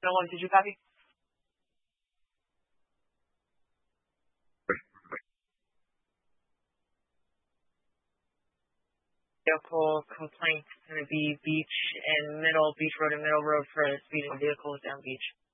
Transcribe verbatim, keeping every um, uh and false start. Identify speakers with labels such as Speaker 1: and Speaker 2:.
Speaker 1: one, did you copy? Vehicle complaint is going to be Beach and Middle, Beach Road and Middle Road for speeding vehicles down Beach.